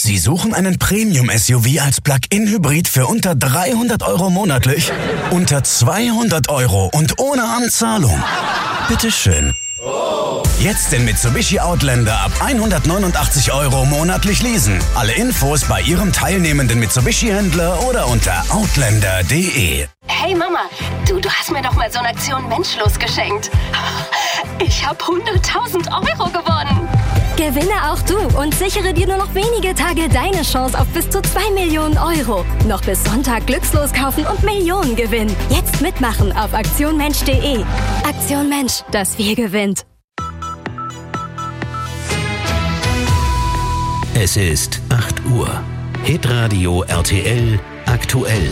Sie suchen einen Premium-SUV als Plug-in-Hybrid für unter 300 € monatlich? Unter 200 € und ohne Anzahlung? Bitteschön. Jetzt den Mitsubishi Outlander ab 189 € monatlich leasen. Alle Infos bei Ihrem teilnehmenden Mitsubishi-Händler oder unter outlander.de. Hey Mama, du hast mir doch mal so eine Aktion Menschlos geschenkt. Ich habe 100.000 € gewonnen. Gewinne auch du und sichere dir nur noch wenige Tage deine Chance auf bis zu 2 Millionen €. Noch bis Sonntag Glückslos kaufen und Millionen gewinnen. Jetzt mitmachen auf aktionmensch.de. Aktion Mensch, das Wir gewinnt. Es ist 8 Uhr. Hitradio RTL aktuell.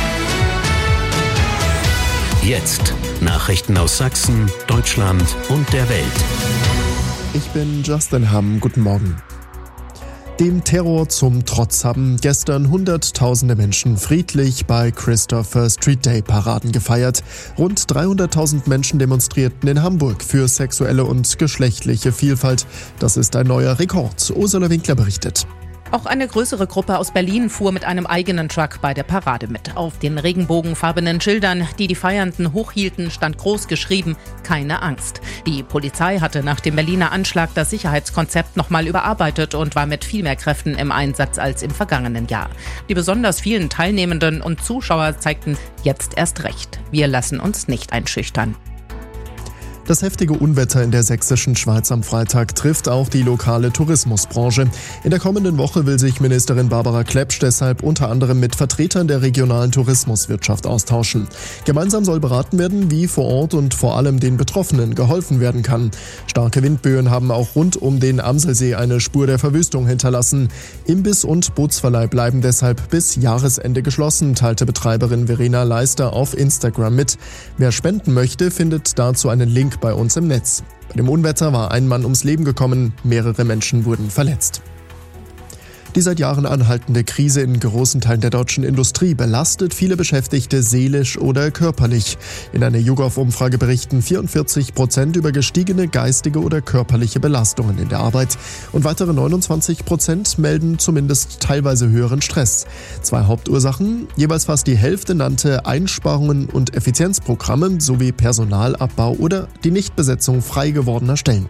Jetzt Nachrichten aus Sachsen, Deutschland und der Welt. Ich bin Justin Hamm. Guten Morgen. Dem Terror zum Trotz haben gestern Hunderttausende Menschen friedlich bei Christopher Street Day Paraden gefeiert. Rund 300.000 Menschen demonstrierten in Hamburg für sexuelle und geschlechtliche Vielfalt. Das ist ein neuer Rekord. Ursula Winkler berichtet. Auch eine größere Gruppe aus Berlin fuhr mit einem eigenen Truck bei der Parade mit. Auf den regenbogenfarbenen Schildern, die die Feiernden hochhielten, stand groß geschrieben: Keine Angst. Die Polizei hatte nach dem Berliner Anschlag das Sicherheitskonzept nochmal überarbeitet und war mit viel mehr Kräften im Einsatz als im vergangenen Jahr. Die besonders vielen Teilnehmenden und Zuschauer zeigten jetzt erst recht: Wir lassen uns nicht einschüchtern. Das heftige Unwetter in der sächsischen Schweiz am Freitag trifft auch die lokale Tourismusbranche. In der kommenden Woche will sich Ministerin Barbara Klepsch deshalb unter anderem mit Vertretern der regionalen Tourismuswirtschaft austauschen. Gemeinsam soll beraten werden, wie vor Ort und vor allem den Betroffenen geholfen werden kann. Starke Windböen haben auch rund um den Amselsee eine Spur der Verwüstung hinterlassen. Imbiss und Bootsverleih bleiben deshalb bis Jahresende geschlossen, teilte Betreiberin Verena Leister auf Instagram mit. Wer spenden möchte, findet dazu einen Link bei uns im Netz. Bei dem Unwetter war ein Mann ums Leben gekommen, mehrere Menschen wurden verletzt. Die seit Jahren anhaltende Krise in großen Teilen der deutschen Industrie belastet viele Beschäftigte seelisch oder körperlich. In einer YouGov-Umfrage berichten 44% über gestiegene geistige oder körperliche Belastungen in der Arbeit und weitere 29% melden zumindest teilweise höheren Stress. 2 Hauptursachen, jeweils fast die Hälfte nannte Einsparungen und Effizienzprogramme sowie Personalabbau oder die Nichtbesetzung frei gewordener Stellen.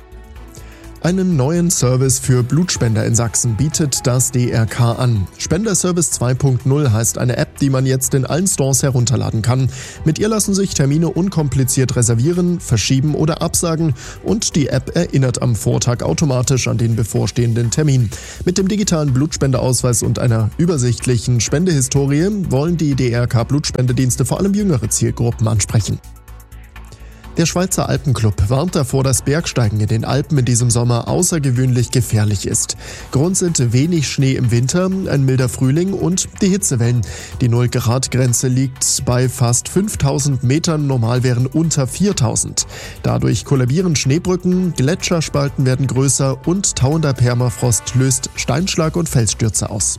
Einen neuen Service für Blutspender in Sachsen bietet das DRK an. Spenderservice 2.0 heißt eine App, die man jetzt in allen Stores herunterladen kann. Mit ihr lassen sich Termine unkompliziert reservieren, verschieben oder absagen und die App erinnert am Vortag automatisch an den bevorstehenden Termin. Mit dem digitalen Blutspenderausweis und einer übersichtlichen Spendehistorie wollen die DRK Blutspendedienste vor allem jüngere Zielgruppen ansprechen. Der Schweizer Alpenclub warnt davor, dass Bergsteigen in den Alpen in diesem Sommer außergewöhnlich gefährlich ist. Grund sind wenig Schnee im Winter, ein milder Frühling und die Hitzewellen. Die 0-Grad-Grenze liegt bei fast 5000 Metern, normal wären unter 4000. Dadurch kollabieren Schneebrücken, Gletscherspalten werden größer und tauender Permafrost löst Steinschlag und Felsstürze aus.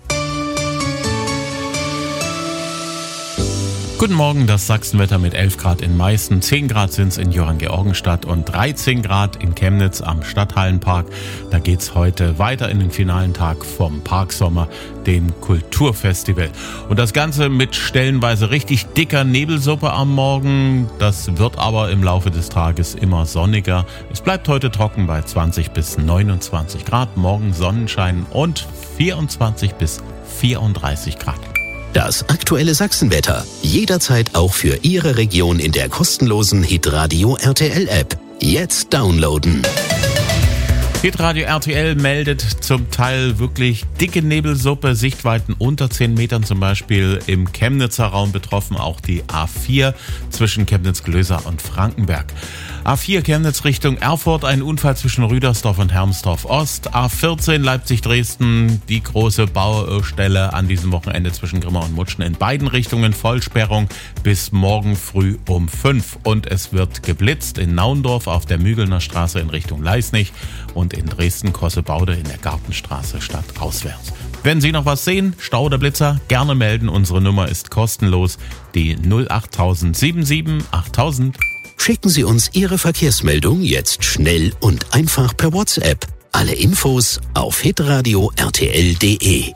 Guten Morgen, das Sachsenwetter mit 11 Grad in Meißen, 10 Grad sind es in Johanngeorgenstadt und 13 Grad in Chemnitz am Stadthallenpark. Da geht's heute weiter in den finalen Tag vom Parksommer, dem Kulturfestival. Und das Ganze mit stellenweise richtig dicker Nebelsuppe am Morgen. Das wird aber im Laufe des Tages immer sonniger. Es bleibt heute trocken bei 20 bis 29 Grad, morgen Sonnenschein und 24 bis 34 Grad. Das aktuelle Sachsenwetter. Jederzeit auch für Ihre Region in der kostenlosen Hitradio RTL App. Jetzt downloaden. Hitradio RTL meldet zum Teil wirklich dicke Nebelsuppe, Sichtweiten unter 10 Metern zum Beispiel im Chemnitzer Raum betroffen, auch die A4 zwischen Chemnitz-Glöser und Frankenberg. A4 Chemnitz Richtung Erfurt, ein Unfall zwischen Rüdersdorf und Hermsdorf Ost. A14 Leipzig-Dresden, die große Baustelle an diesem Wochenende zwischen Grimma und Mutschen in beiden Richtungen. Vollsperrung bis morgen früh um 5. Und es wird geblitzt in Naundorf auf der Mügelner Straße in Richtung Leisnig und in Dresden-Kossebaude in der Gartenstraße stadtauswärts. Wenn Sie noch was sehen, Stau oder Blitzer, gerne melden. Unsere Nummer ist kostenlos, die 08000 77 8000. Schicken Sie uns Ihre Verkehrsmeldung jetzt schnell und einfach per WhatsApp Alle Infos auf hitradio RTL.de.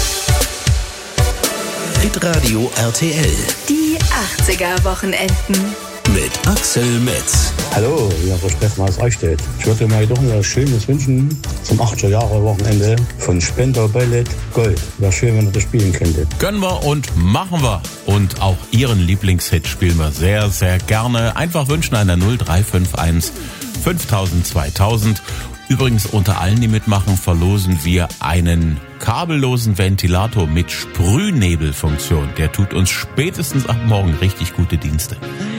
Hitradio RTL. Die 80er-Wochenenden. Mit Axel Metz. Hallo, ja, Frau Steffen aus Eichstätt. Ich würde mir doch ein schönes wünschen zum 80er-Jahre-Wochenende von Spender Ballet Gold. Wäre schön, wenn ihr das spielen könntet. Gönnen wir und machen wir. Und auch Ihren Lieblingshit spielen wir sehr, sehr gerne. Einfach wünschen an der 0351 5000 2000. Übrigens, unter allen, die mitmachen, verlosen wir einen kabellosen Ventilator mit Sprühnebelfunktion. Der tut uns spätestens ab morgen richtig gute Dienste.